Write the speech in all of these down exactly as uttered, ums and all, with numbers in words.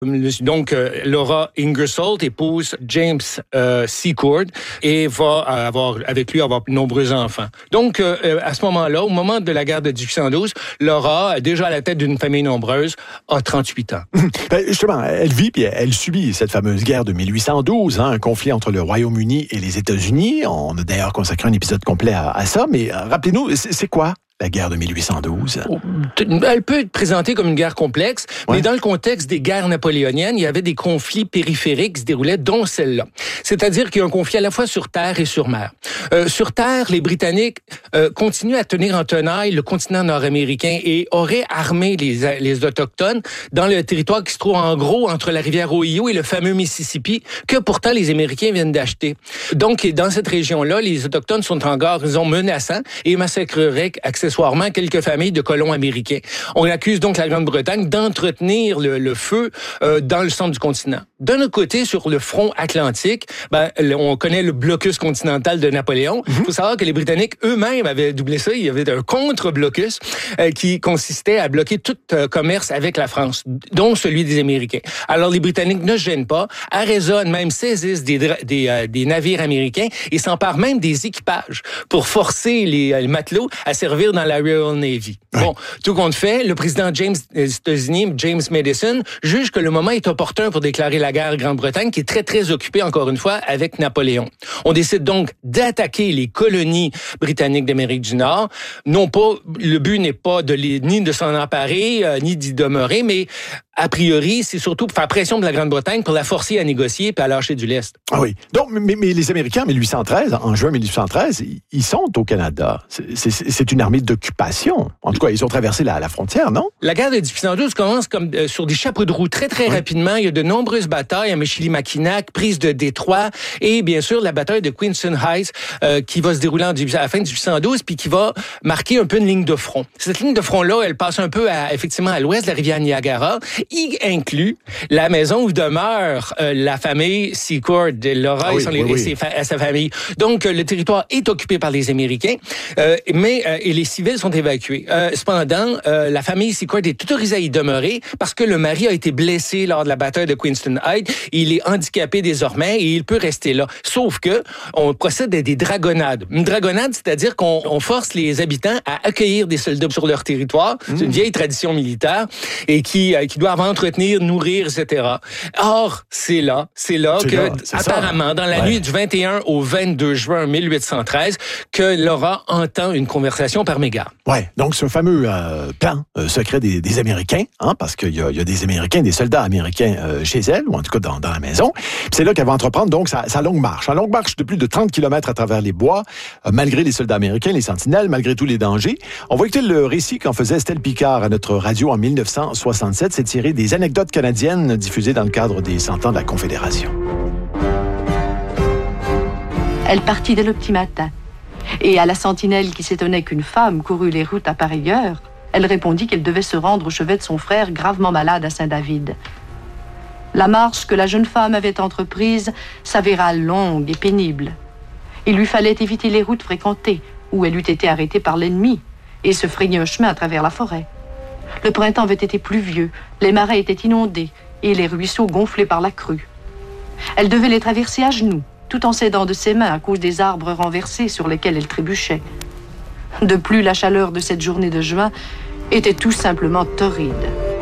Donc, euh, Laura Ingersoll épouse James euh, Secord et va avoir avec lui avoir de nombreux enfants. Donc, euh, à ce moment-là, au moment de la guerre de dix-huit cent douze, Laura, déjà à la tête d'une famille nombreuse, a trente-huit ans. Ben, justement, elle vit puis elle subit cette fameuse guerre de mille huit cent douze, hein, un conflit entre le Royaume-Uni et les États-Unis. On a d'ailleurs consacré un épisode complet à, à ça, mais euh, rappelez-nous, c'est, c'est quoi la guerre de mille huit cent douze? Elle peut être présentée comme une guerre complexe, ouais. mais dans le contexte des guerres napoléoniennes, il y avait des conflits périphériques qui se déroulaient, dont celle-là. C'est-à-dire qu'il y a un conflit à la fois sur terre et sur mer. Euh, sur terre, les Britanniques euh, continuent à tenir en tenaille le continent nord-américain et auraient armé les, les Autochtones dans le territoire qui se trouve en gros entre la rivière Ohio et le fameux Mississippi, que pourtant les Américains viennent d'acheter. Donc, dans cette région-là, les Autochtones sont encore, disons, menaçants et massacreraient accessoirement quelques familles de colons américains. On accuse donc la Grande-Bretagne d'entretenir le, le feu euh, dans le centre du continent. D'un autre côté, sur le front atlantique, ben, on connaît le blocus continental de Napoléon. Il mm-hmm. faut savoir que les Britanniques eux-mêmes avaient doublé ça. Il y avait un contre-blocus euh, qui consistait à bloquer tout euh, commerce avec la France, dont celui des Américains. Alors, les Britanniques ne se gênent pas, arraisonnent, même saisissent des, des, euh, des navires américains et s'emparent même des équipages pour forcer les, les matelots à servir dans la Royal Navy. Ouais. Bon, tout compte fait, le président James des États-Unis, James Madison, juge que le moment est opportun pour déclarer la guerre à Grande-Bretagne, qui est très, très occupée, encore une fois, avec Napoléon. On décide donc d'attaquer les colonies britanniques d'Amérique du Nord. Non pas, le but n'est pas de les, ni de s'en emparer, euh, ni d'y demeurer, mais a priori, c'est surtout pour faire pression de la Grande-Bretagne pour la forcer à négocier et à lâcher du lest. Ah oui. Donc, mais, mais les Américains, en mille huit cent treize, en juin mille huit cent treize, ils sont au Canada. C'est, c'est, c'est une armée d'occupation. En tout cas, ils ont traversé la, la frontière, non? La guerre de dix-huit cent douze commence comme euh, sur des chapeaux de roue très, très oui. rapidement. Il y a de nombreuses batailles à Michilimackinac, prise de Détroit et, bien sûr, la bataille de Queenston Heights euh, qui va se dérouler en, à la fin de dix-huit cent douze puis qui va marquer un peu une ligne de front. Cette ligne de front-là, elle passe un peu à, effectivement à l'ouest de la rivière Niagara. Il inclut la maison où demeure euh, la famille Secord, Laura ah oui, et, son, oui, et, oui. Ses, et sa famille. Donc, euh, le territoire est occupé par les Américains, euh, mais euh, et les civils sont évacués. Euh, cependant, euh, la famille Secord est autorisée à y demeurer parce que le mari a été blessé lors de la bataille de Queenston Heights. Il est handicapé désormais et il peut rester là. Sauf que on procède à des dragonnades. Une dragonnade, c'est-à-dire qu'on on force les habitants à accueillir des soldats sur leur territoire. Mmh. C'est une vieille tradition militaire et qui, euh, qui doivent entretenir, nourrir, et cetera. Or, c'est là, c'est là c'est que, là, c'est apparemment, ça. dans la ouais. nuit du vingt et un au vingt-deux juin mille huit cent treize, que Laura entend une conversation par mégarde. Ouais, donc ce fameux euh, plan euh, secret des, des Américains, hein, parce qu'il y a, il y a des Américains, des soldats américains euh, chez elle, ou en tout cas dans, dans la maison. Puis c'est là qu'elle va entreprendre donc sa, sa longue marche. Sa longue marche de plus de trente kilomètres à travers les bois, euh, malgré les soldats américains, les sentinelles, malgré tous les dangers. On va écouter le récit qu'en faisait Estelle Picard à notre radio en mille neuf cent soixante-sept. C'est tiré des anecdotes canadiennes diffusées dans le cadre des cent ans de la Confédération. Elle partit dès le petit matin. Et à la sentinelle qui s'étonnait qu'une femme courût les routes à pareille heure, elle répondit qu'elle devait se rendre au chevet de son frère gravement malade à Saint-David. La marche que la jeune femme avait entreprise s'avéra longue et pénible. Il lui fallait éviter les routes fréquentées, où elle eût été arrêtée par l'ennemi, et se frayer un chemin à travers la forêt. Le printemps avait été pluvieux, les marais étaient inondés, et les ruisseaux gonflés par la crue. Elle devait les traverser à genoux, tout en s'aidant de ses mains à cause des arbres renversés sur lesquels elle trébuchait. De plus, la chaleur de cette journée de juin était tout simplement torride.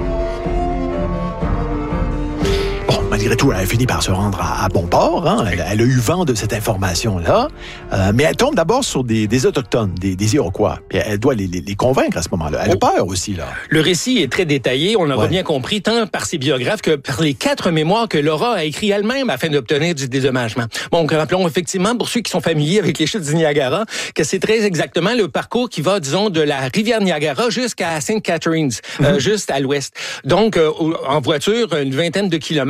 Malgré tout, elle a fini par se rendre à, à bon port. Hein. Elle, elle a eu vent de cette information-là. Euh, mais elle tombe d'abord sur des, des Autochtones, des, des Iroquois. Puis elle doit les, les, les convaincre à ce moment-là. Elle oh. a peur aussi, là. Le récit est très détaillé. On l'aura ouais. bien compris, tant par ses biographes que par les quatre mémoires que Laura a écrites elle-même afin d'obtenir du dédommagement. Bon, rappelons effectivement, pour ceux qui sont familiers avec les chutes du Niagara, que c'est très exactement le parcours qui va, disons, de la rivière Niagara jusqu'à Saint Catharines, mm-hmm. euh, juste à l'ouest. Donc, euh, en voiture, une vingtaine de kilomètres.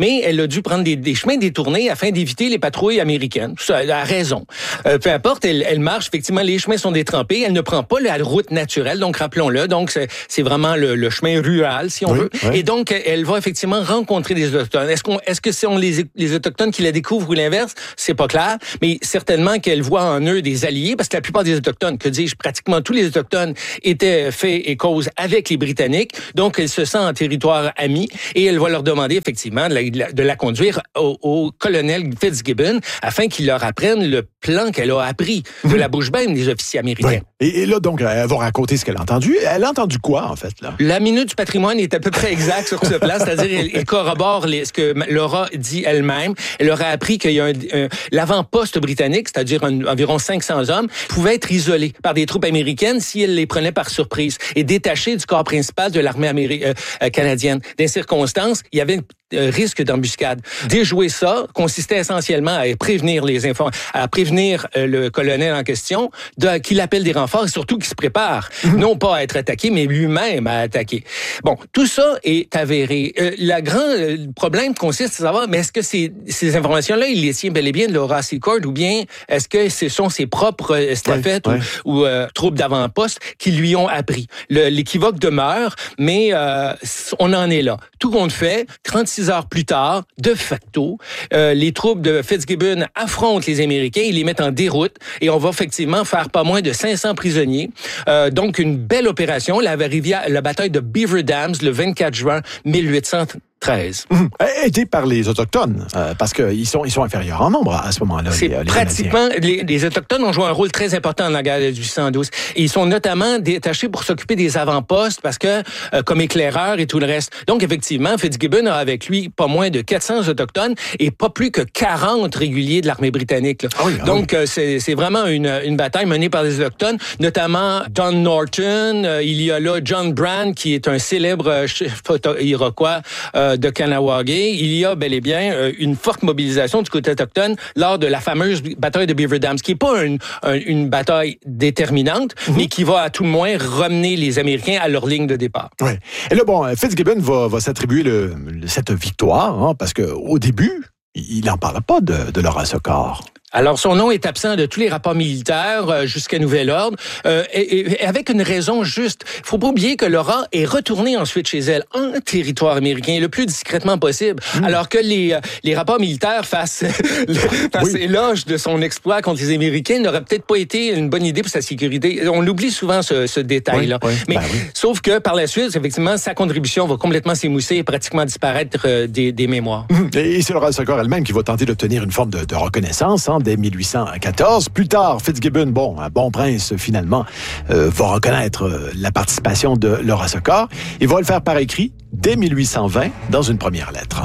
mais elle a dû prendre des, des chemins détournés afin d'éviter les patrouilles américaines. Ça, elle a raison. Euh, peu importe, elle, elle marche, effectivement, les chemins sont détrempés, elle ne prend pas la route naturelle, donc rappelons-le, donc c'est, c'est vraiment le, le chemin rural, si on oui, veut. Oui. Et donc, elle va effectivement rencontrer des Autochtones. Est-ce qu'on, est-ce que c'est on les, les Autochtones qui la découvrent ou l'inverse? C'est pas clair, mais certainement qu'elle voit en eux des alliés, parce que la plupart des Autochtones, que dis-je, pratiquement tous les Autochtones étaient faits et cause avec les Britanniques, donc elle se sent en territoire ami, et elle va leur demander effectivement de la, de la conduire au, au colonel Fitzgibbon, afin qu'il leur apprenne le plan qu'elle a appris de la bouche même des officiers américains. Oui. Et, et là, donc, elle va raconter ce qu'elle a entendu. Elle a entendu quoi, en fait, là? La minute du patrimoine est à peu près exacte sur ce plan, c'est-à-dire elle, elle corrobore les, ce que Laura dit elle-même. Elle leur a appris qu'il y a un, un, l'avant-poste britannique, c'est-à-dire un, environ cinq cents hommes, pouvait être isolé par des troupes américaines si elles les prenaient par surprise et détachés du corps principal de l'armée améri- euh, canadienne. Dans les circonstances, il y avait un risque d'embuscade. Déjouer ça consistait essentiellement à prévenir les inform- à prévenir euh, le colonel en question de, qu'il appelle des renforts et surtout qu'il se prépare, mm-hmm. non pas à être attaqué, mais lui-même à attaquer. Bon, tout ça est avéré. Euh, le grand euh, problème consiste à savoir, mais est-ce que ces, ces informations-là, il les tient bel et bien de Laura Secord ou bien est-ce que ce sont ses propres estafettes oui, oui. ou, ou euh, troupes d'avant-poste qui lui ont appris? Le, l'équivoque demeure, mais euh, on en est là. Tout compte fait, trente-six heures plus tard, de facto, euh, les troupes de Fitzgibbon affrontent les Américains, ils les mettent en déroute et on va effectivement faire pas moins de cinq cents prisonniers. Euh, donc, une belle opération, la, rivière, la bataille de Beaver Dams, le vingt-quatre juin mille huit cent treize. Mmh. Aidés par les Autochtones, euh, parce qu'ils sont, ils sont inférieurs en nombre à ce moment-là. C'est les, pratiquement... Les, les Autochtones ont joué un rôle très important dans la guerre de dix-huit cent douze. Et ils sont notamment détachés pour s'occuper des avant-postes, parce que, euh, comme éclaireurs et tout le reste. Donc, effectivement, Fitzgibbon a avec lui pas moins de quatre cents Autochtones et pas plus que quarante réguliers de l'armée britannique. Là. Ah oui, ah Donc, oui. euh, c'est, c'est vraiment une, une bataille menée par les Autochtones, notamment Don Norton. Euh, il y a là John Brand, qui est un célèbre chef iroquois euh, de Kanawagé. Il y a bel et bien euh, une forte mobilisation du côté autochtone lors de la fameuse bataille de Beaver Dams, qui n'est pas une, une, une bataille déterminante, mm-hmm. mais qui va à tout le moins ramener les Américains à leur ligne de départ. Oui. Et là, bon, Fitzgibbon va, va s'attribuer le, cette victoire, hein, parce qu'au début, il n'en parle pas de, de Laura Secord. Alors, son nom est absent de tous les rapports militaires euh, jusqu'à nouvel ordre, euh, et, et avec une raison juste. Il faut pas oublier que Laura est retournée ensuite chez elle, en territoire américain, le plus discrètement possible, mmh. alors que les, les rapports militaires fassent, fassent oui. éloge de son exploit contre les Américains n'aurait peut-être pas été une bonne idée pour sa sécurité. On oublie souvent ce, ce détail-là. Oui, oui. Mais, ben oui. Sauf que par la suite, effectivement, sa contribution va complètement s'émousser et pratiquement disparaître euh, des, des mémoires. Mmh. Et c'est Laura Secord elle-même qui va tenter d'obtenir une forme de, de reconnaissance, hein, dès mille huit cent quatorze. Plus tard, Fitzgibbon, bon, un bon prince, finalement, euh, va reconnaître euh, la participation de Laura Secord et va le faire par écrit dès mille huit cent vingt dans une première lettre.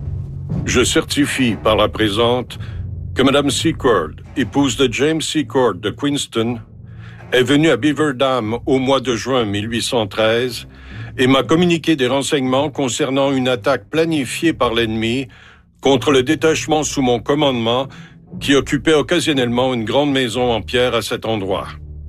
Je certifie par la présente que Mme Secord, épouse de James Secord de Queenston, est venue à Beaver Dam au mois de juin mille huit cent treize et m'a communiqué des renseignements concernant une attaque planifiée par l'ennemi contre le détachement sous mon commandement qui occupait occasionnellement une grande maison en pierre à cet endroit.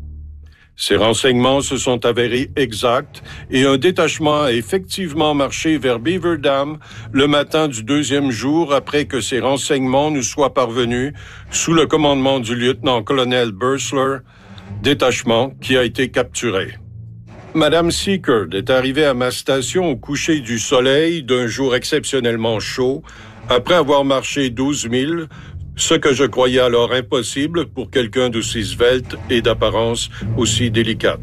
Ces renseignements se sont avérés exacts et un détachement a effectivement marché vers Beaver Dam le matin du deuxième jour après que ces renseignements nous soient parvenus sous le commandement du lieutenant-colonel Bursler, détachement qui a été capturé. Madame Secord est arrivée à ma station au coucher du soleil d'un jour exceptionnellement chaud après avoir marché douze milles, ce que je croyais alors impossible pour quelqu'un d'aussi svelte et d'apparence aussi délicate.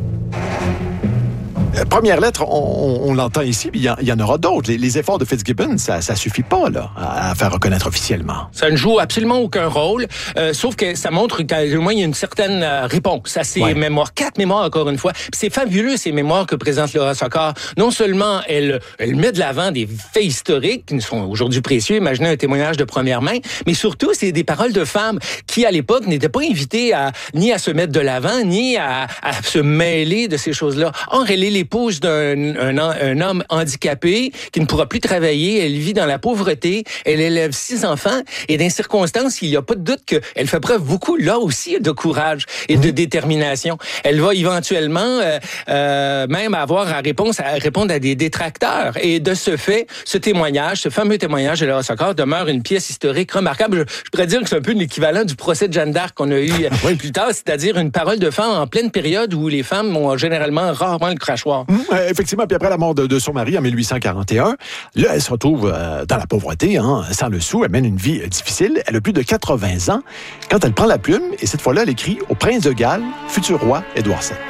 Première lettre, on, on l'entend ici, mais il y, y en aura d'autres. Les, les efforts de Fitzgibbon, ça, ça suffit pas là, à, à faire reconnaître officiellement. Ça ne joue absolument aucun rôle, euh, sauf que ça montre qu'au moins il y a une certaine euh, réponse à ces ouais. mémoires. Quatre mémoires, encore une fois. Puis c'est fabuleux, ces mémoires que présente Laura Secord. Non seulement elle, elle met de l'avant des faits historiques qui nous sont aujourd'hui précieux, imaginez un témoignage de première main, mais surtout, c'est des paroles de femmes qui, à l'époque, n'étaient pas invitées à, ni à se mettre de l'avant, ni à, à se mêler de ces choses-là. Or, elle est l'épouse d'un un, un homme handicapé qui ne pourra plus travailler. Elle vit dans la pauvreté. Elle élève six enfants. Et dans les circonstances, il n'y a pas de doute qu'elle fait preuve beaucoup, là aussi, de courage et de détermination. Elle va éventuellement euh, euh, même avoir à, réponse, à répondre à des détracteurs. Et de ce fait, ce témoignage, ce fameux témoignage de Laura Sokor demeure une pièce historique remarquable. Je, je pourrais dire que c'est un peu l'équivalent du procès de Jeanne d'Arc qu'on a eu oui. plus tard, c'est-à-dire une parole de femme en pleine période où les femmes ont généralement rarement le crachoir. Mmh, effectivement, puis après la mort de, de son mari en mille huit cent quarante et un, là, elle se retrouve euh, dans la pauvreté, hein, sans le sou, elle mène une vie difficile. Elle a plus de quatre-vingts ans quand elle prend la plume et cette fois-là, elle écrit au prince de Galles, futur roi Édouard sept.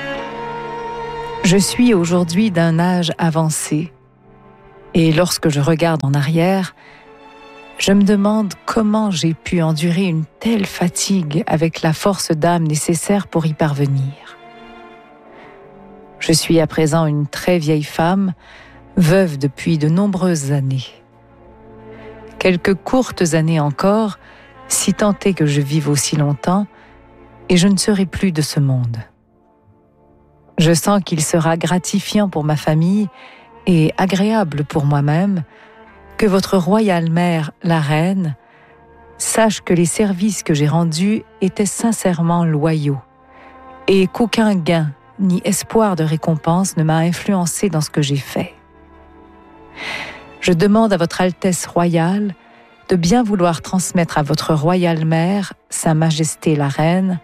Je suis aujourd'hui d'un âge avancé et lorsque je regarde en arrière, je me demande comment j'ai pu endurer une telle fatigue avec la force d'âme nécessaire pour y parvenir. Je suis à présent une très vieille femme, veuve depuis de nombreuses années. Quelques courtes années encore, si tant est que je vive aussi longtemps, et je ne serai plus de ce monde. Je sens qu'il sera gratifiant pour ma famille et agréable pour moi-même que votre royale mère, la reine, sache que les services que j'ai rendus étaient sincèrement loyaux et qu'aucun gain ni espoir de récompense ne m'a influencé dans ce que j'ai fait. Je demande à votre Altesse royale de bien vouloir transmettre à votre royale mère, Sa Majesté la Reine,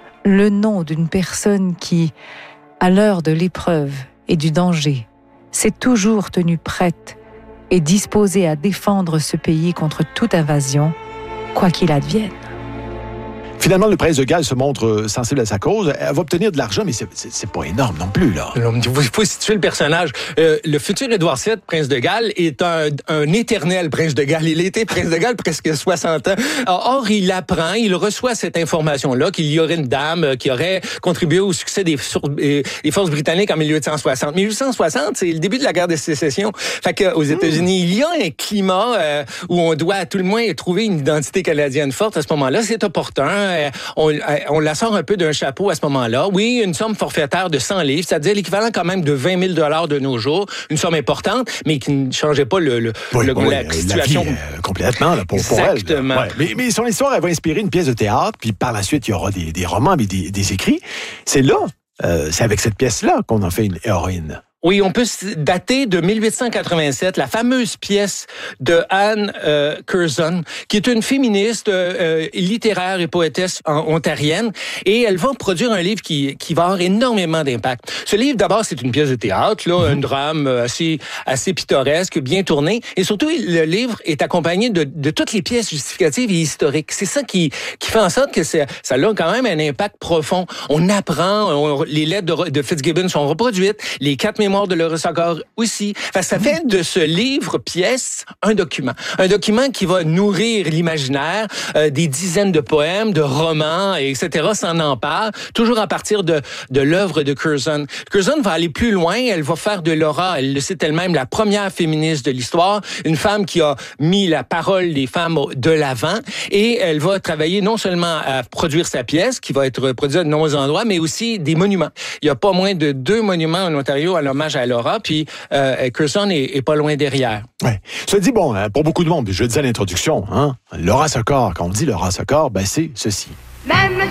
le nom d'une personne qui, à l'heure de l'épreuve et du danger, s'est toujours tenue prête et disposée à défendre ce pays contre toute invasion, quoi qu'il advienne. Finalement, le prince de Galles se montre sensible à sa cause. Elle va obtenir de l'argent, mais c'est, c'est, c'est pas énorme non plus, là. Il faut situer le personnage. Euh, le futur Édouard sept, prince de Galles, est un, un éternel prince de Galles. Il a été prince de Galles presque soixante ans. Or, il apprend, il reçoit cette information-là qu'il y aurait une dame qui aurait contribué au succès des, des forces britanniques en mille huit cent soixante. mille huit cent soixante, c'est le début de la guerre de sécession. Fait qu'aux États-Unis, mmh. il y a un climat euh, où on doit à tout le moins trouver une identité canadienne forte à ce moment-là. C'est opportun. On, on la sort un peu d'un chapeau à ce moment-là. Oui, une somme forfaitaire de cent livres, c'est-à-dire l'équivalent quand même de vingt mille dollars de nos jours. Une somme importante, mais qui ne changeait pas le, le, oui, le oui, la situation. La vie, euh, complètement, là, pour, pour elle. Exactement. Ouais. Mais, mais son histoire, elle va inspirer une pièce de théâtre, puis par la suite, il y aura des, des romans, mais des, des écrits. C'est là, euh, c'est avec cette pièce-là qu'on en fait une héroïne. Oui, on peut dater de mille huit cent quatre-vingt-sept, la fameuse pièce de Anne euh, Curzon, qui est une féministe euh, littéraire et poétesse ontarienne, et elle va produire un livre qui, qui va avoir énormément d'impact. Ce livre, d'abord, c'est une pièce de théâtre, là, un drame assez, assez pittoresque, bien tourné, et surtout, le livre est accompagné de, de toutes les pièces justificatives et historiques. C'est ça qui, qui fait en sorte que ça a quand même un impact profond. On apprend, on, les lettres de, de Fitzgibbon sont reproduites, les quatre mémoire de Laura Sokor aussi. Enfin, ça fait de ce livre-pièce un document. Un document qui va nourrir l'imaginaire, euh, des dizaines de poèmes, de romans, et cetera s'en emparent, toujours à partir de, de l'œuvre de Curzon. Curzon va aller plus loin, elle va faire de Laura, elle le cite elle-même, la première féministe de l'histoire, une femme qui a mis la parole des femmes de l'avant, et elle va travailler non seulement à produire sa pièce, qui va être produite de nombreux endroits, mais aussi des monuments. Il y a pas moins de deux monuments en Ontario à l'hommage à Laura, puis euh, Curzon est, est pas loin derrière. Ouais. Ça dit, bon, pour beaucoup de monde, je le disais à l'introduction, hein, Laura Sokor, quand on dit Laura Sokor, ben c'est ceci. Même